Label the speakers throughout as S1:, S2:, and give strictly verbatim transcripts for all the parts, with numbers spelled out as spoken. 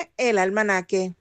S1: el almanaque.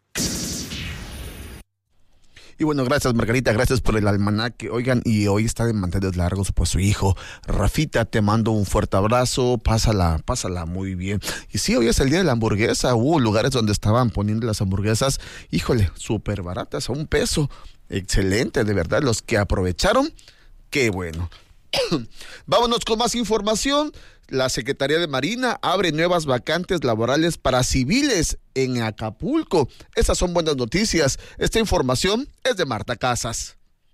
S2: Y bueno, gracias Margarita, gracias por el almanaque. Oigan, y hoy está de manteles largos pues su hijo. Rafita, te mando un fuerte abrazo, pásala, pásala muy bien. Y sí, hoy es el día de la hamburguesa, hubo lugares donde estaban poniendo las hamburguesas, híjole, súper baratas, a un peso. Excelente, de verdad, los que aprovecharon, qué bueno. Vámonos con más información. La Secretaría de Marina abre nuevas vacantes laborales para civiles en Acapulco. Esas son buenas noticias. Esta información es de Marta Casas.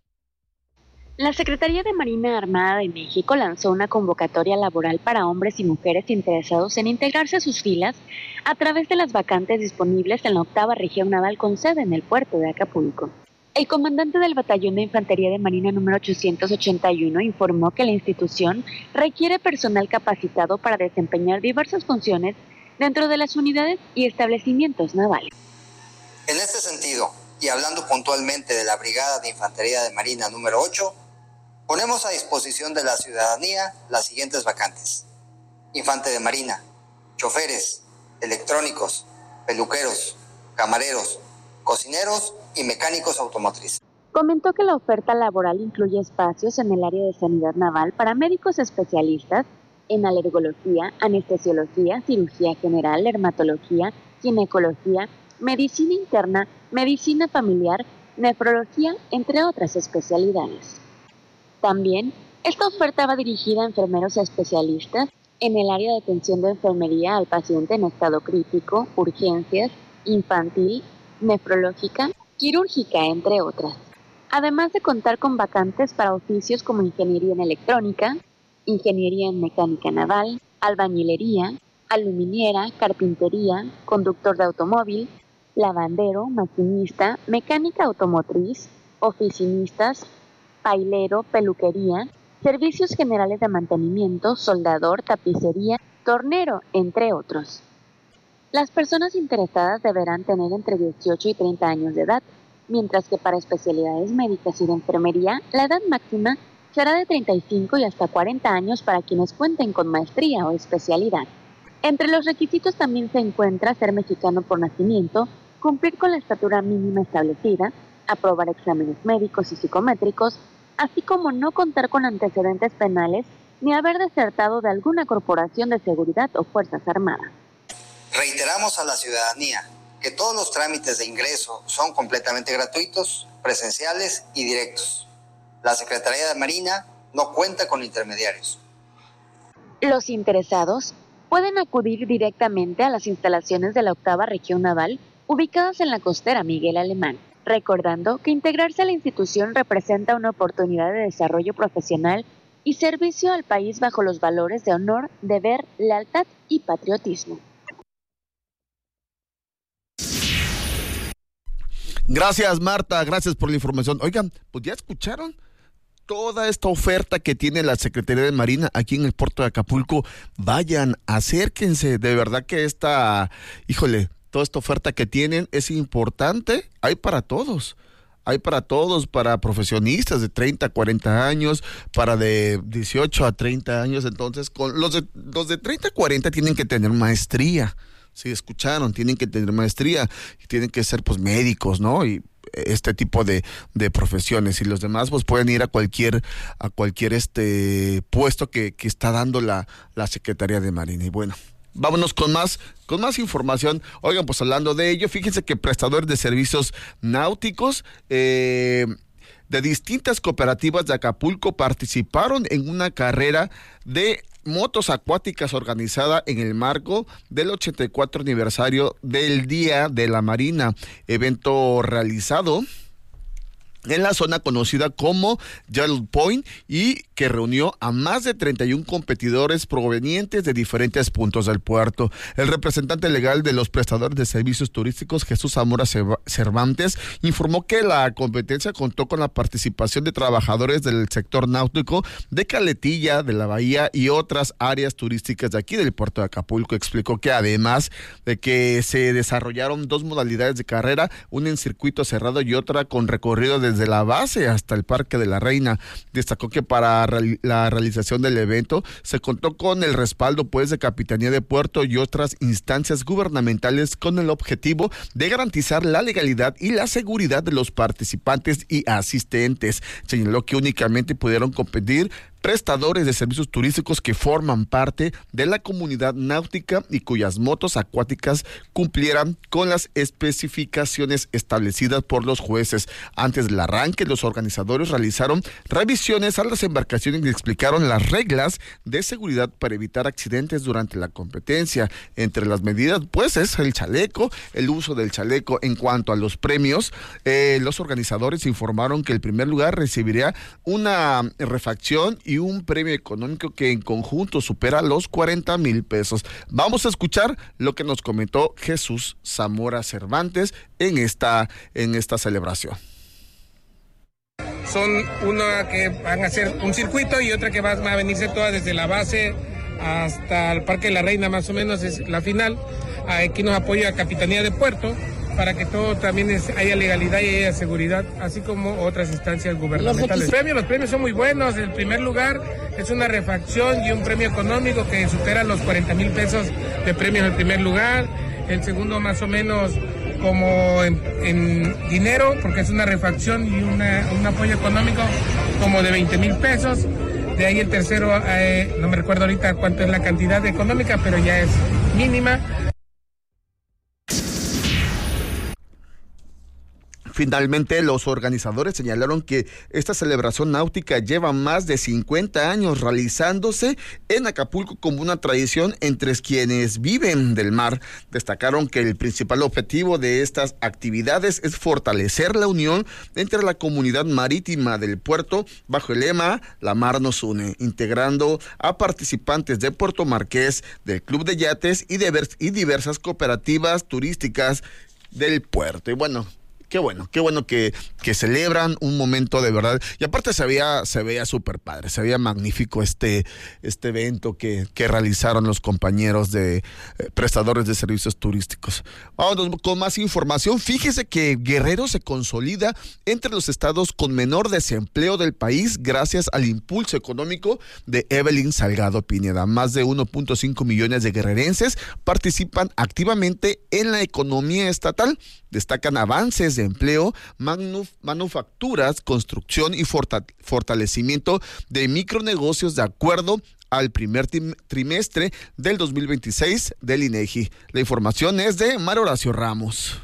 S3: La Secretaría de Marina Armada de México lanzó una convocatoria laboral para hombres y mujeres interesados en integrarse a sus filas a través de las vacantes disponibles en la octava región naval con sede en el puerto de Acapulco. El comandante del Batallón de Infantería de Marina número ochocientos ochenta y uno informó que la institución requiere personal capacitado para desempeñar diversas funciones dentro de las unidades y establecimientos navales.
S4: En este sentido, y hablando puntualmente de la Brigada de Infantería de Marina número ocho, ponemos a disposición de la ciudadanía las siguientes vacantes: infante de marina, choferes, electrónicos, peluqueros, camareros, cocineros y mecánicos automotrices.
S3: Comentó que la oferta laboral incluye espacios en el área de sanidad naval para médicos especialistas en alergología, anestesiología, cirugía general, dermatología, ginecología, medicina interna, medicina familiar, nefrología, entre otras especialidades. También, esta oferta va dirigida a enfermeros especialistas en el área de atención de enfermería al paciente en estado crítico, urgencias, infantil, nefrológica, quirúrgica, entre otras. Además de contar con vacantes para oficios como ingeniería en electrónica, ingeniería en mecánica naval, albañilería, aluminiera, carpintería, conductor de automóvil, lavandero, maquinista, mecánica automotriz, oficinistas, pailero, peluquería, servicios generales de mantenimiento, soldador, tapicería, tornero, entre otros. Las personas interesadas deberán tener entre dieciocho y treinta años de edad, mientras que para especialidades médicas y de enfermería, la edad máxima será de treinta y cinco y hasta cuarenta años para quienes cuenten con maestría o especialidad. Entre los requisitos también se encuentra ser mexicano por nacimiento, cumplir con la estatura mínima establecida, aprobar exámenes médicos y psicométricos, así como no contar con antecedentes penales ni haber desertado de alguna corporación de seguridad o fuerzas armadas.
S4: Reiteramos a la ciudadanía que todos los trámites de ingreso son completamente gratuitos, presenciales y directos. La Secretaría de Marina no cuenta con intermediarios.
S3: Los interesados pueden acudir directamente a las instalaciones de la octava región naval ubicadas en la costera Miguel Alemán, recordando que integrarse a la institución representa una oportunidad de desarrollo profesional y servicio al país bajo los valores de honor, deber, lealtad y patriotismo.
S2: Gracias Marta, gracias por la información. Oigan, pues ya escucharon toda esta oferta que tiene la Secretaría de Marina aquí en el puerto de Acapulco. Vayan, acérquense, de verdad que esta, híjole, toda esta oferta que tienen es importante, hay para todos. Hay para todos, para profesionistas de treinta, cuarenta años, para de dieciocho a treinta años. Entonces, con los de, los de treinta, cuarenta tienen que tener maestría. Sí, escucharon, tienen que tener maestría y tienen que ser pues médicos, ¿no? Y este tipo de, de profesiones, y los demás pues pueden ir a cualquier a cualquier este puesto que, que está dando la, la Secretaría de Marina. Y bueno, vámonos con más con más información. Oigan, pues hablando de ello, fíjense que prestadores de servicios náuticos eh, de distintas cooperativas de Acapulco participaron en una carrera de motos acuáticas organizada en el marco del ochenta y cuatro aniversario del Día de la Marina, evento realizado en la zona conocida como Yellow Point y que reunió a más de treinta y uno competidores provenientes de diferentes puntos del puerto. El representante legal de los prestadores de servicios turísticos, Jesús Zamora Cervantes, informó que la competencia contó con la participación de trabajadores del sector náutico de Caletilla, de la Bahía y otras áreas turísticas de aquí del puerto de Acapulco. Explicó que además de que se desarrollaron dos modalidades de carrera, una en circuito cerrado y otra con recorrido de desde la base hasta el Parque de la Reina. Destacó que para la realización del evento se contó con el respaldo pues de Capitanía de Puerto y otras instancias gubernamentales con el objetivo de garantizar la legalidad y la seguridad de los participantes y asistentes. Señaló que únicamente pudieron competir prestadores de servicios turísticos que forman parte de la comunidad náutica y cuyas motos acuáticas cumplieran con las especificaciones establecidas por los jueces. Antes del arranque, los organizadores realizaron revisiones a las embarcaciones y explicaron las reglas de seguridad para evitar accidentes durante la competencia. Entre las medidas, pues, es el chaleco, el uso del chaleco. En cuanto a los premios, eh, los organizadores informaron que el primer lugar recibiría una refacción y un premio económico que en conjunto supera los cuarenta mil pesos. Vamos a escuchar lo que nos comentó Jesús Zamora Cervantes en esta, en esta celebración.
S1: Son una que van a hacer un circuito y otra que va a venirse toda desde la base hasta el Parque de la Reina, más o menos es la final. Aquí nos apoya Capitanía de Puerto para que todo también es, haya legalidad y haya seguridad, así como otras instancias gubernamentales. Los premios, los premios son muy buenos. El primer lugar es una refacción y un premio económico que supera los cuarenta mil pesos de premios en el primer lugar. El segundo más o menos como en, en dinero, porque es una refacción y una, un apoyo económico como de veinte mil pesos. De ahí el tercero, eh, no me recuerdo ahorita cuánto es la cantidad económica, pero ya es mínima.
S2: Finalmente, los organizadores señalaron que esta celebración náutica lleva más de cincuenta años realizándose en Acapulco como una tradición entre quienes viven del mar. Destacaron que el principal objetivo de estas actividades es fortalecer la unión entre la comunidad marítima del puerto bajo el lema La Mar Nos Une, integrando a participantes de Puerto Marqués, del Club de Yates y, de, y diversas cooperativas turísticas del puerto. Y bueno, Qué bueno, qué bueno que, que celebran un momento de verdad. Y aparte se veía, se veía súper padre, se veía magnífico este, este evento que, que realizaron los compañeros de eh, prestadores de servicios turísticos. Vamos con más información. Fíjese que Guerrero se consolida entre los estados con menor desempleo del país gracias al impulso económico de Evelyn Salgado Pineda. Más de uno punto cinco millones de guerrerenses participan activamente en la economía estatal. Destacan avances de empleo, manuf- manufacturas, construcción y forta- fortalecimiento de micronegocios de acuerdo al primer tim- trimestre del dos mil veintiséis del INEGI. La información es de Mar Horacio Ramos.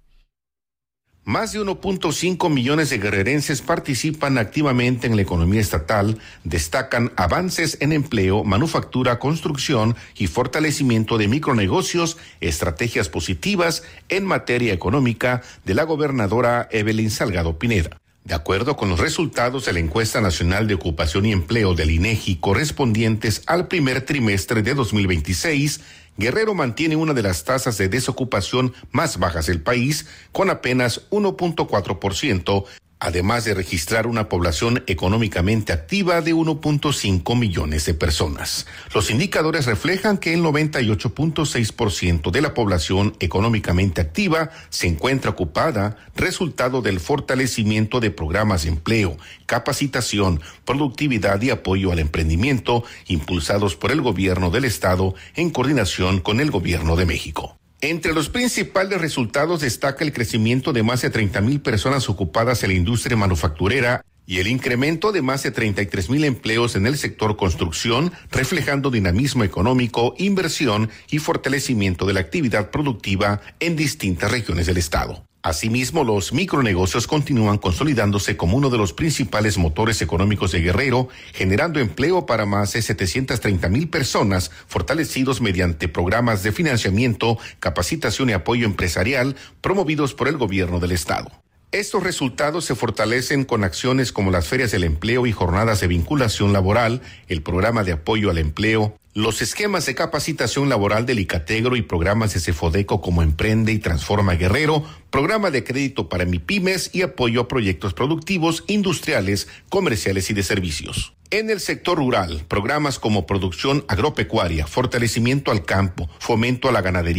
S5: Más de uno punto cinco millones de guerrerenses participan activamente en la economía estatal, destacan avances en empleo, manufactura, construcción y fortalecimiento de micronegocios, estrategias positivas en materia económica de la gobernadora Evelyn Salgado Pineda. De acuerdo con los resultados de la encuesta nacional de ocupación y empleo del INEGI correspondientes al primer trimestre de dos mil veintiséis, Guerrero mantiene una de las tasas de desocupación más bajas del país, con apenas uno punto cuatro por ciento, además de registrar una población económicamente activa de uno punto cinco millones de personas. Los indicadores reflejan que el noventa y ocho punto seis por ciento de la población económicamente activa se encuentra ocupada, resultado del fortalecimiento de programas de empleo, capacitación, productividad y apoyo al emprendimiento impulsados por el gobierno del estado en coordinación con el gobierno de México. Entre los principales resultados destaca el crecimiento de más de treinta mil personas ocupadas en la industria manufacturera y el incremento de más de treinta y tres mil empleos en el sector construcción, reflejando dinamismo económico, inversión y fortalecimiento de la actividad productiva en distintas regiones del estado. Asimismo, los micronegocios continúan consolidándose como uno de los principales motores económicos de Guerrero, generando empleo para más de setecientas treinta mil personas, fortalecidos mediante programas de financiamiento, capacitación y apoyo empresarial promovidos por el gobierno del estado. Estos resultados se fortalecen con acciones como las ferias del empleo y jornadas de vinculación laboral, el programa de apoyo al empleo, los esquemas de capacitación laboral del ICATEGRO y programas de CEFODECO como Emprende y Transforma Guerrero, programa de crédito para MIPYMES y apoyo a proyectos productivos, industriales, comerciales y de servicios. En el sector rural, programas como producción agropecuaria, fortalecimiento al campo, fomento a la ganadería,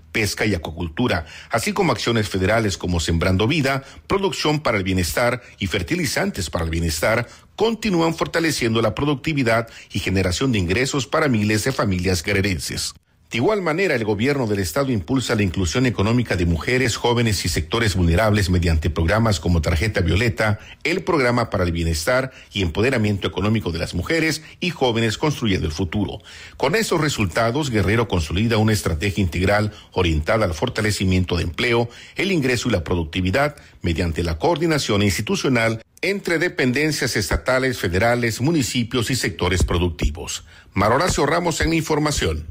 S5: pesca y acuacultura, así como acciones federales como Sembrando Vida, Producción para el Bienestar y Fertilizantes para el Bienestar, continúan fortaleciendo la productividad y generación de ingresos para miles de familias guerrerenses. De igual manera, el gobierno del estado impulsa la inclusión económica de mujeres, jóvenes y sectores vulnerables mediante programas como Tarjeta Violeta, el Programa para el Bienestar y Empoderamiento Económico de las Mujeres y Jóvenes Construyendo el Futuro. Con estos resultados, Guerrero consolida una estrategia integral orientada al fortalecimiento de empleo, el ingreso y la productividad mediante la coordinación institucional entre dependencias estatales, federales, municipios y sectores productivos. Mar Horacio Ramos en la información.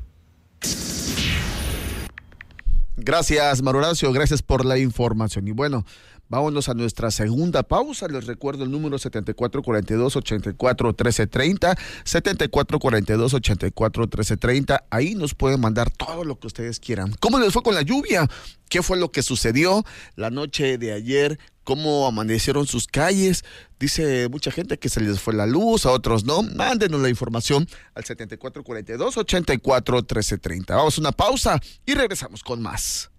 S2: Gracias, Mar Horacio, gracias por la información. Y bueno, vámonos a nuestra segunda pausa. Les recuerdo el número setenta y cuatro cuarenta y dos, ochenta y cuatro, trece treinta, setenta y cuatro cuarenta y dos, ochenta y cuatro, trece treinta. Ahí nos pueden mandar todo lo que ustedes quieran. ¿Cómo les fue con la lluvia? ¿Qué fue lo que sucedió la noche de ayer? ¿Cómo amanecieron sus calles? Dice mucha gente que se les fue la luz, a otros no. Mándenos la información al setenta y cuatro cuarenta y dos, ochenta y cuatro, trece treinta. Vamos a una pausa y regresamos con más.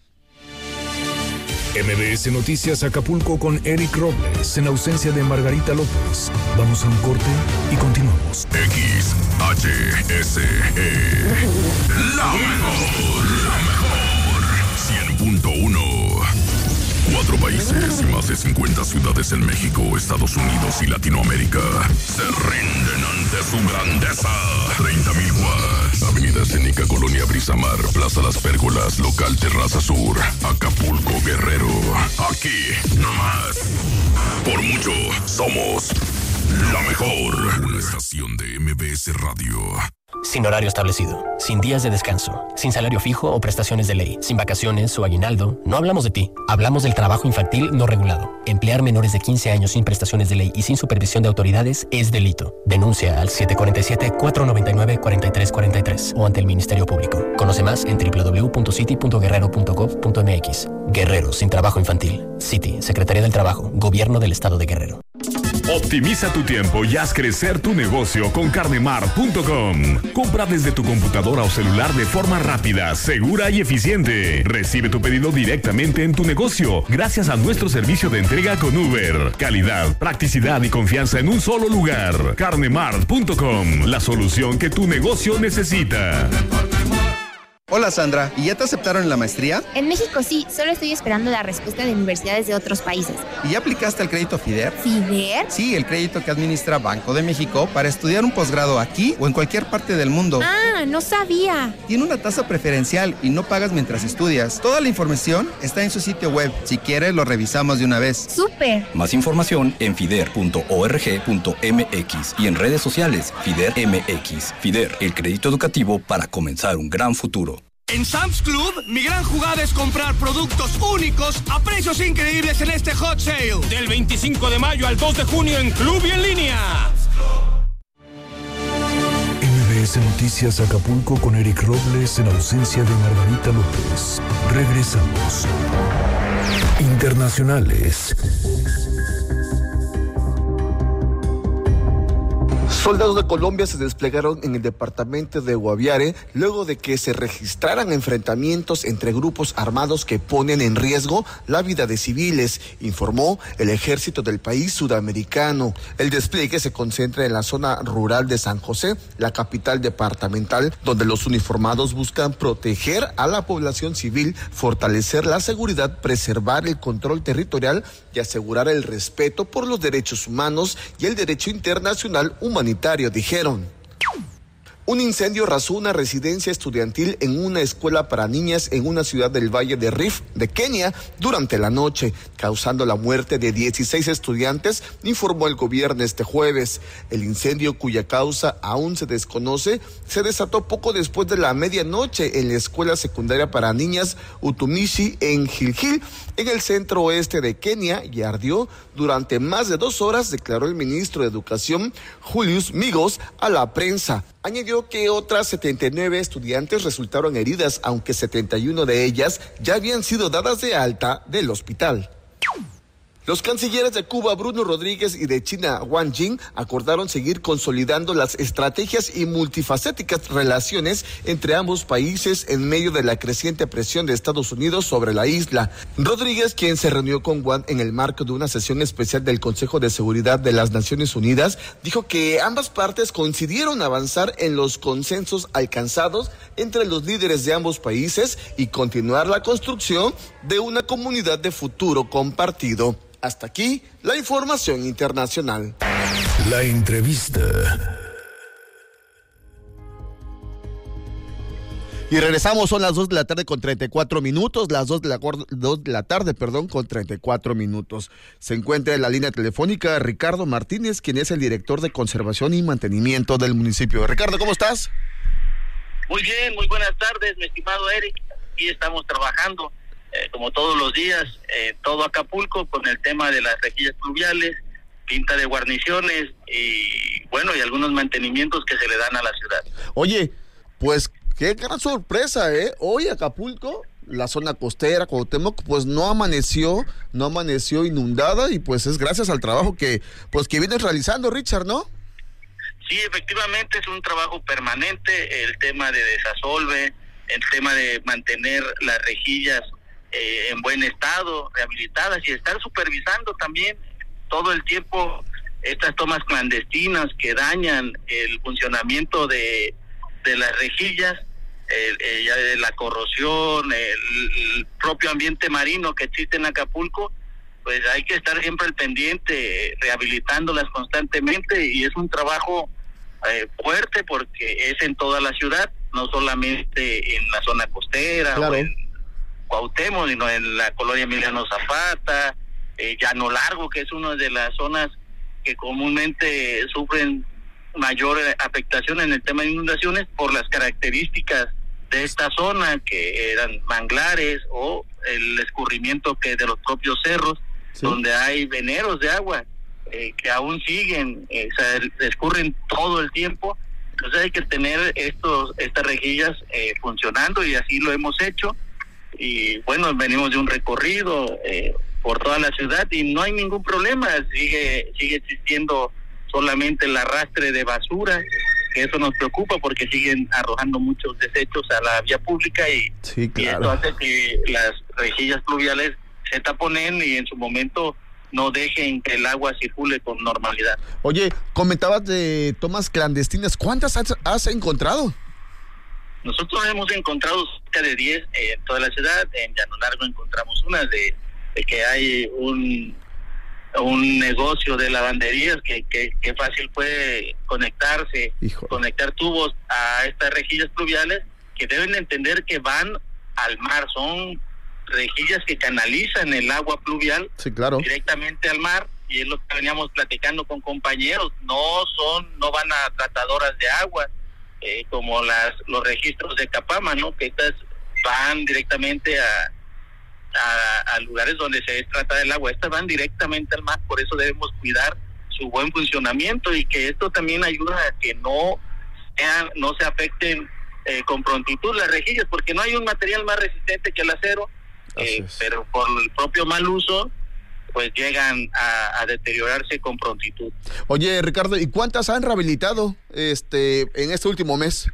S6: M B S Noticias Acapulco con Eric Robles en ausencia de Margarita López. Vamos a un corte y continuamos.
S7: X H S E La mejor, la mejor cien punto uno. Cuatro países y más de cincuenta ciudades en México, Estados Unidos y Latinoamérica se rinden ante su grandeza. treinta mil watts. Avenida Escénica, Colonia Brisamar, Plaza Las Pérgolas, Local Terraza Sur, Acapulco, Guerrero. Aquí, nomás. Por mucho, somos la mejor. Una estación de M B S Radio.
S8: Sin horario establecido, sin días de descanso, sin salario fijo o prestaciones de ley, sin vacaciones o aguinaldo, no hablamos de ti. Hablamos del trabajo infantil no regulado. Emplear menores de quince años sin prestaciones de ley y sin supervisión de autoridades es delito. Denuncia al siete cuatro siete, cuatro nueve nueve, cuatro tres cuatro tres o ante el Ministerio Público. Conoce más en doble u doble u doble u punto city punto guerrero punto gov punto m x. Guerrero sin trabajo infantil. City, Secretaría del Trabajo, Gobierno del Estado de Guerrero.
S6: Optimiza tu tiempo y haz crecer tu negocio con carnemart punto com. Compra desde tu computadora o celular de forma rápida, segura y eficiente. Recibe tu pedido directamente en tu negocio gracias a nuestro servicio de entrega con Uber. Calidad, practicidad y confianza en un solo lugar. carnemart punto com, la solución que tu negocio necesita.
S9: Hola Sandra, ¿y ya te aceptaron en la maestría?
S10: En México sí, solo estoy esperando la respuesta de universidades de otros países.
S9: ¿Y ya aplicaste al crédito FIDER?
S10: ¿FIDER?
S9: Sí, el crédito que administra Banco de México para estudiar un posgrado aquí o en cualquier parte del mundo.
S10: Ah, no sabía.
S9: Tiene una tasa preferencial y no pagas mientras estudias. Toda la información está en su sitio web. Si quieres, lo revisamos de una vez.
S10: ¡Súper!
S11: Más información en fider punto org punto m x y en redes sociales FIDER M X. FIDER, el crédito educativo para comenzar un gran futuro.
S12: En Sam's Club, mi gran jugada es comprar productos únicos a precios increíbles en este Hot Sale. Del veinticinco de mayo al dos de junio en Club y en línea.
S6: M B S Noticias Acapulco con Eric Robles en ausencia de Margarita López. Regresamos. Internacionales.
S2: Soldados de Colombia se desplegaron en el departamento de Guaviare luego de que se registraran enfrentamientos entre grupos armados que ponen en riesgo la vida de civiles, informó el ejército del país sudamericano. El despliegue se concentra en la zona rural de San José, la capital departamental, donde los uniformados buscan proteger a la población civil, fortalecer la seguridad, preservar el control territorial y asegurar el respeto por los derechos humanos y el derecho internacional humanitario, dijeron. Un incendio arrasó una residencia estudiantil en una escuela para niñas en una ciudad del Valle de Rift de Kenia durante la noche, causando la muerte de dieciséis estudiantes, informó el gobierno este jueves. El incendio, cuya causa aún se desconoce, se desató poco después de la medianoche en la escuela secundaria para niñas Utumishi en Gilgil, en el centro oeste de Kenia, y ardió durante más de dos horas, declaró el ministro de Educación, Julius Migos, a la prensa. Añadió que otras setenta y nueve estudiantes resultaron heridas, aunque setenta y una de ellas ya habían sido dadas de alta del hospital. Los cancilleres de Cuba, Bruno Rodríguez, y de China, Wang Jing, acordaron seguir consolidando las estrategias y multifacéticas relaciones entre ambos países en medio de la creciente presión de Estados Unidos sobre la isla. Rodríguez, quien se reunió con Wang en el marco de una sesión especial del Consejo de Seguridad de las Naciones Unidas, dijo que ambas partes coincidieron avanzar en los consensos alcanzados entre los líderes de ambos países y continuar la construcción de una comunidad de futuro compartido. Hasta aquí la información internacional.
S7: La entrevista.
S2: Y regresamos, son las dos de la tarde con treinta y cuatro minutos, las dos de la, dos de la tarde, perdón, con treinta y cuatro minutos. Se encuentra en la línea telefónica Ricardo Martínez, quien es el director de conservación y mantenimiento del municipio. Ricardo, ¿cómo estás?
S13: Muy bien, muy buenas tardes, mi estimado Eric. Aquí estamos trabajando. Eh, como todos los días, eh, todo Acapulco con el tema de las rejillas pluviales, pinta de guarniciones y bueno, y algunos mantenimientos que se le dan a la ciudad.
S2: Oye, pues qué gran sorpresa, ¿eh? Hoy Acapulco, la zona costera, Cuauhtémoc, pues no amaneció, no amaneció inundada y pues es gracias al trabajo que, pues que vienes realizando, Richard, ¿no?
S13: Sí, efectivamente es un trabajo permanente, el tema de desasolve, el tema de mantener las rejillas Eh, en buen estado, rehabilitadas, y estar supervisando también todo el tiempo estas tomas clandestinas que dañan el funcionamiento de, de las rejillas, el, el, el, la corrosión, el, el propio ambiente marino que existe en Acapulco. Pues hay que estar siempre al pendiente, rehabilitándolas constantemente, y es un trabajo eh, fuerte porque es en toda la ciudad, no solamente en la zona costera, claro, o en Cuauhtémoc, sino en la colonia Emiliano Zapata, eh, Llano Largo, que es una de las zonas que comúnmente sufren mayor afectación en el tema de inundaciones por las características de esta zona, que eran manglares o el escurrimiento que de los propios cerros, sí, donde hay veneros de agua eh, que aún siguen, eh, o sea, escurren todo el tiempo. Entonces hay que tener estos estas rejillas eh, funcionando, y así lo hemos hecho. Y bueno, venimos de un recorrido eh, por toda la ciudad y no hay ningún problema, sigue sigue existiendo solamente el arrastre de basura, que eso nos preocupa porque siguen arrojando muchos desechos a la vía pública y,
S2: sí, claro,
S13: y esto hace que las rejillas pluviales se taponen y en su momento no dejen que el agua circule con normalidad.
S2: Oye, comentabas de tomas clandestinas, ¿cuántas has, has encontrado?
S13: Nosotros hemos encontrado cerca de diez eh, en toda la ciudad. En Llano Largo encontramos una de, de que hay un un negocio de lavanderías que, que, que fácil puede conectarse, Hijo. conectar tubos a estas rejillas pluviales, que deben entender que van al mar, son rejillas que canalizan el agua pluvial,
S2: sí, claro,
S13: directamente al mar, y es lo que veníamos platicando con compañeros, no son, no van a tratadoras de agua, eh, como las los registros de Capama, ¿no? Que estas van directamente a A, a lugares donde se trata del agua. Estas van directamente al mar, por eso debemos cuidar su buen funcionamiento, y que esto también ayuda a que no sean, no se afecten eh, con prontitud las rejillas, porque no hay un material más resistente que el acero, eh, pero por el propio mal uso pues llegan a, a deteriorarse con prontitud.
S2: Oye, Ricardo, ¿y cuántas han rehabilitado este en este último mes?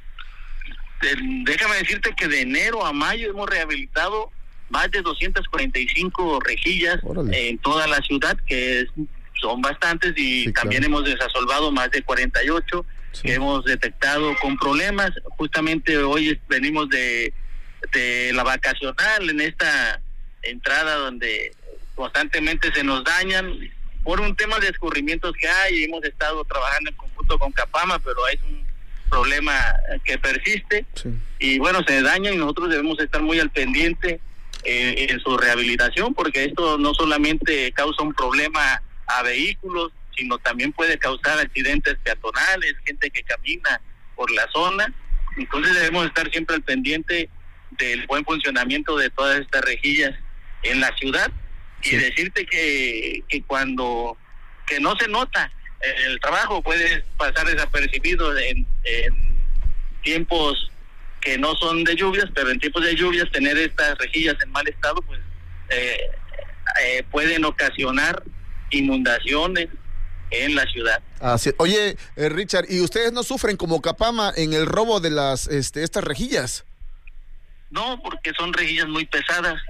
S13: Eh, déjame decirte que de enero a mayo hemos rehabilitado más de doscientas cuarenta y cinco rejillas en toda la ciudad, que es, son bastantes, y sí, también claro, hemos desasolvado más de cuarenta y ocho, sí, que hemos detectado con problemas. Justamente hoy venimos de, de la vacacional, en esta entrada donde constantemente se nos dañan por un tema de escurrimientos que hay, y hemos estado trabajando en conjunto con Capama, pero es un problema que persiste, sí, y bueno, se dañan, y nosotros debemos estar muy al pendiente Eh, en su rehabilitación, porque esto no solamente causa un problema a vehículos, sino también puede causar accidentes peatonales, gente que camina por la zona. Entonces debemos estar siempre al pendiente del buen funcionamiento de todas estas rejillas en la ciudad, sí, y decirte que, que cuando que no se nota el trabajo, puede pasar desapercibido en, en tiempos que no son de lluvias, pero en tiempos de lluvias tener estas rejillas en mal estado, pues eh, eh, pueden ocasionar inundaciones en la ciudad.
S2: Así, oye, eh, Richard, ¿y ustedes no sufren como Capama en el robo de las este, estas rejillas?
S13: No, porque son rejillas muy pesadas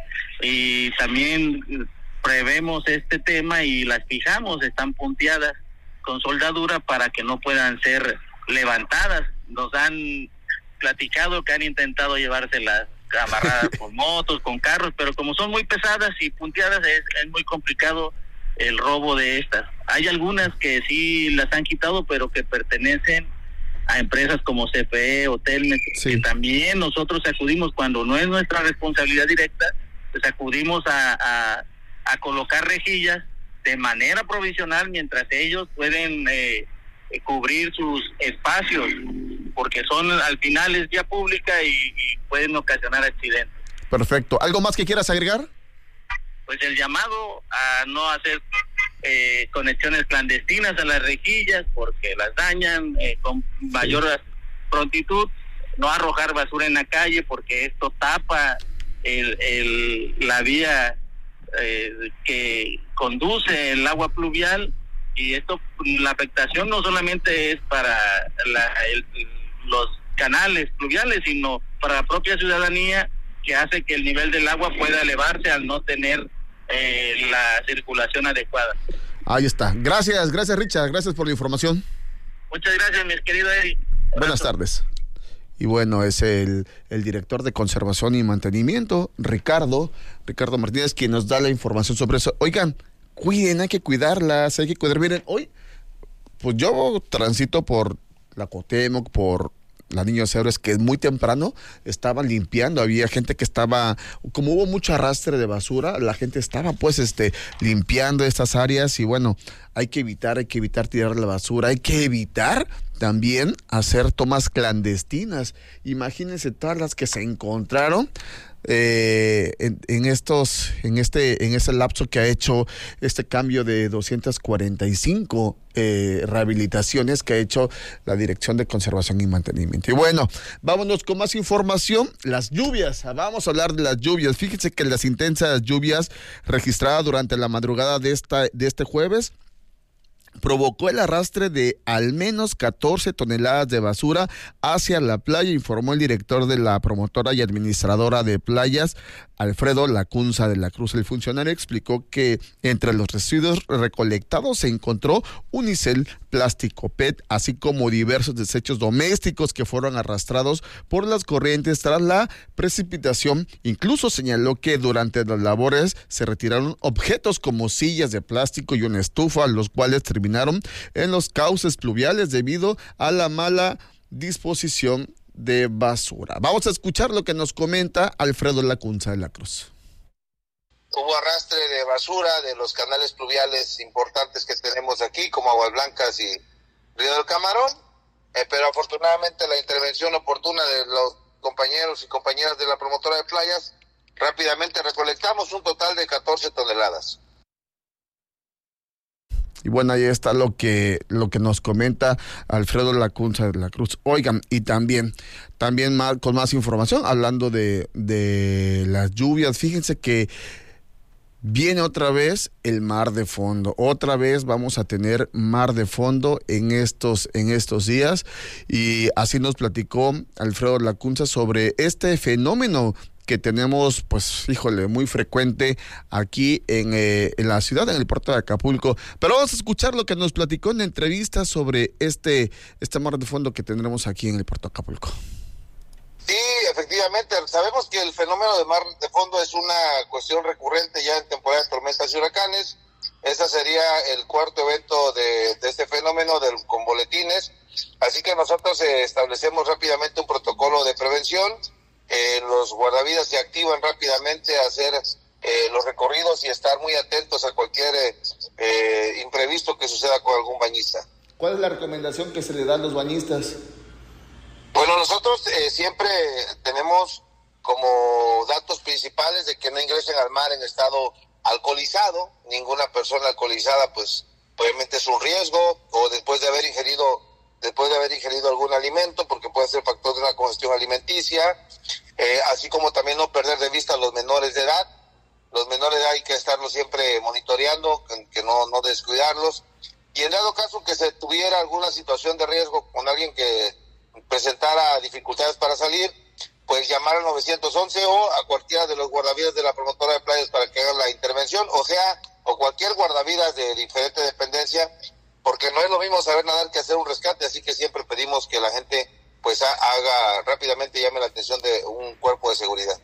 S13: y también prevemos este tema y las fijamos, están punteadas con soldadura para que no puedan ser levantadas. Nos han platicado que han intentado llevárselas amarradas con motos, con carros, pero como son muy pesadas y punteadas es, es muy complicado el robo de estas. Hay algunas que sí las han quitado, pero que pertenecen a empresas como C F E o Telmex, sí. Que también nosotros acudimos cuando no es nuestra responsabilidad directa, pues acudimos a, a, a colocar rejillas de manera provisional mientras ellos pueden eh, cubrir sus espacios, porque son al final es vía pública y, y pueden ocasionar accidentes.
S2: Perfecto. ¿Algo más que quieras agregar?
S13: Pues el llamado a no hacer eh, conexiones clandestinas a las rejillas porque las dañan eh, con mayor prontitud, no arrojar basura en la calle porque esto tapa el, el, la vía eh, que conduce el agua pluvial, y esto, la afectación no solamente es para la, el, los canales pluviales, sino para la propia ciudadanía, que hace que el nivel del agua pueda elevarse al no tener Eh, la circulación adecuada.
S2: Ahí está. Gracias, gracias Richard, gracias por la información.
S13: Muchas gracias, mi querido Eric.
S2: Buenas tardes. Y bueno, es el, el director de conservación y mantenimiento, Ricardo, Ricardo Martínez, quien nos da la información sobre eso. Oigan, cuiden, hay que cuidarlas, hay que cuidar. Miren, hoy, pues yo transito por la Cuauhtémoc, por la Niños Héroes, que es muy temprano, estaban limpiando, había gente que estaba, como hubo mucho arrastre de basura, la gente estaba pues este limpiando estas áreas, y bueno, hay que evitar, hay que evitar tirar la basura, hay que evitar también hacer tomas clandestinas. Imagínense todas las que se encontraron eh, en, en estos, en este, en ese lapso que ha hecho este cambio de doscientas cuarenta y cinco eh, rehabilitaciones que ha hecho la Dirección de Conservación y Mantenimiento. Y bueno, vámonos con más información. Las lluvias, vamos a hablar de las lluvias. Fíjense que las intensas lluvias registradas durante la madrugada de esta, de este jueves provocó el arrastre de al menos catorce toneladas de basura hacia la playa, informó el director de la promotora y administradora de playas, Alfredo Lacunza de la Cruz. El funcionario explicó que entre los residuos recolectados se encontró unicel, plástico P E T, así como diversos desechos domésticos que fueron arrastrados por las corrientes tras la precipitación. Incluso señaló que durante las labores se retiraron objetos como sillas de plástico y una estufa, los cuales terminaron en los cauces pluviales debido a la mala disposición de basura. Vamos a escuchar lo que nos comenta Alfredo Lacunza de la Cruz.
S14: Hubo arrastre de basura de los canales pluviales importantes que tenemos aquí, como Aguas Blancas y Río del Camarón, eh, pero afortunadamente la intervención oportuna de los compañeros y compañeras de la promotora de playas, rápidamente recolectamos un total de catorce toneladas.
S2: Y bueno, ahí está lo que lo que nos comenta Alfredo Lacunza de la Cruz. Oigan, y también, también más, con más información, hablando de, de las lluvias, fíjense que viene otra vez el mar de fondo. Otra vez vamos a tener mar de fondo en estos, en estos días. Y así nos platicó Alfredo Lacunza sobre este fenómeno que tenemos, pues, híjole, muy frecuente aquí en, eh, en la ciudad, en el puerto de Acapulco. Pero vamos a escuchar lo que nos platicó en entrevista sobre este, este mar de fondo que tendremos aquí en el puerto de Acapulco.
S14: Sí, efectivamente, sabemos que el fenómeno de mar de fondo es una cuestión recurrente ya en temporada de tormentas y huracanes. Ese sería el cuarto evento de, de este fenómeno del, con boletines. Así que nosotros eh, establecemos rápidamente un protocolo de prevención. Eh, los guardavidas se activan rápidamente a hacer eh, los recorridos y estar muy atentos a cualquier eh, eh, imprevisto que suceda con algún bañista.
S2: ¿Cuál es la recomendación que se le da a los bañistas?
S14: Bueno, nosotros eh, siempre tenemos como datos principales de que no ingresen al mar en estado alcoholizado. Ninguna persona alcoholizada, pues, obviamente es un riesgo, o después de haber ingerido, después de haber ingerido algún alimento, porque puede ser factor de una congestión alimenticia, eh, así como también no perder de vista a los menores de edad. Los menores hay que estarlos siempre monitoreando, que no, no descuidarlos. Y en dado caso que se tuviera alguna situación de riesgo con alguien que presentara dificultades para salir, pues llamar al nueve once o a cualquiera de los guardavidas de la promotora de playas para que hagan la intervención, o sea, o cualquier guardavidas de diferente dependencia, porque no es lo mismo saber nadar que hacer un rescate, así que siempre pedimos que la gente pues haga rápidamente, llame la atención de un cuerpo de seguridad.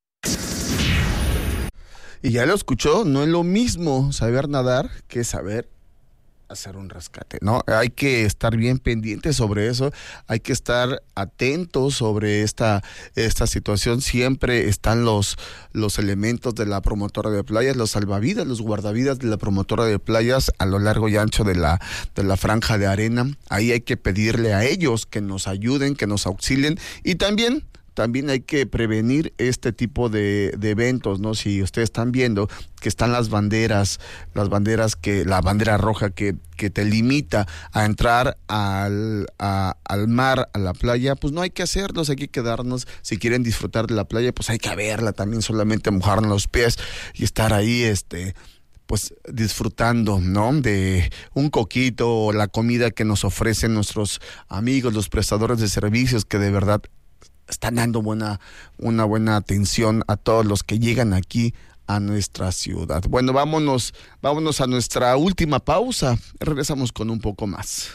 S2: Y ya lo escuchó, no es lo mismo saber nadar que saber hacer un rescate, ¿no? Hay que estar bien pendientes sobre eso, hay que estar atentos sobre esta esta situación. Siempre están los los elementos de la promotora de playas, los salvavidas, los guardavidas de la promotora de playas a lo largo y ancho de la de la franja de arena. Ahí hay que pedirle a ellos que nos ayuden, que nos auxilien, y también También hay que prevenir este tipo de, de eventos, ¿no? Si ustedes están viendo que están las banderas, las banderas que, la bandera roja que, que te limita a entrar al, a, al mar, a la playa, pues no hay que hacerlos, hay que quedarnos. Si quieren disfrutar de la playa, pues hay que verla también, solamente mojarnos los pies y estar ahí, este... pues disfrutando, ¿no? De un coquito o la comida que nos ofrecen nuestros amigos, los prestadores de servicios, que de verdad están dando buena, una buena atención a todos los que llegan aquí a nuestra ciudad. Bueno, vámonos, vámonos a nuestra última pausa. Regresamos con un poco más.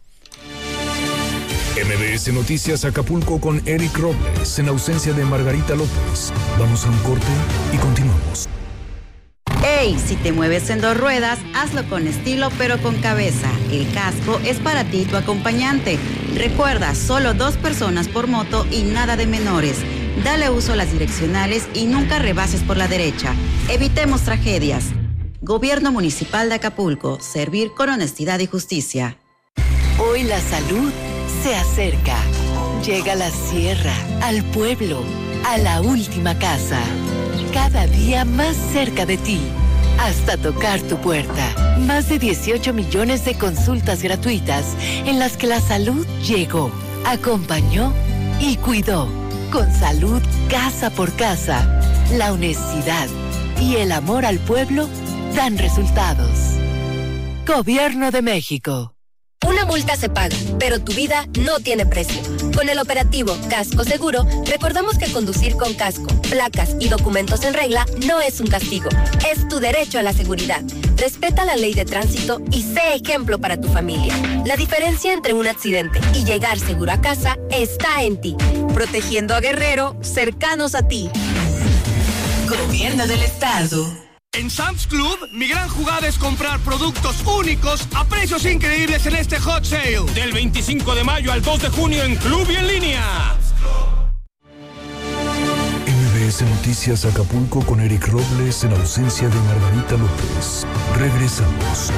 S7: M B S Noticias Acapulco con Eric Robles, en ausencia de Margarita López. Vamos a un corte y continuamos.
S15: ¡Ey! Si te mueves en dos ruedas, hazlo con estilo pero con cabeza. El casco es para ti y tu acompañante. Recuerda, solo dos personas por moto y nada de menores. Dale uso a las direccionales y nunca rebases por la derecha. Evitemos tragedias. Gobierno Municipal de Acapulco. Servir con honestidad y justicia.
S16: Hoy la salud se acerca. Llega a la sierra, al pueblo, a la última casa. Cada día más cerca de ti, hasta tocar tu puerta. Más de dieciocho millones de consultas gratuitas en las que la salud llegó, acompañó y cuidó. Con salud casa por casa, la honestidad y el amor al pueblo dan resultados. Gobierno de México.
S17: Una multa se paga, pero tu vida no tiene precio. Con el operativo Casco Seguro, recordamos que conducir con casco, placas y documentos en regla no es un castigo, es tu derecho a la seguridad. Respeta la ley de tránsito y sé ejemplo para tu familia. La diferencia entre un accidente y llegar seguro a casa está en ti. Protegiendo a Guerrero, cercanos a ti.
S16: Gobierno del Estado.
S12: En Sam's Club, mi gran jugada es comprar productos únicos a precios increíbles en este Hot Sale. Del veinticinco de mayo al dos de junio en Club y en línea.
S7: M B S Noticias Acapulco con Eric Robles, en ausencia de Margarita López. Regresamos.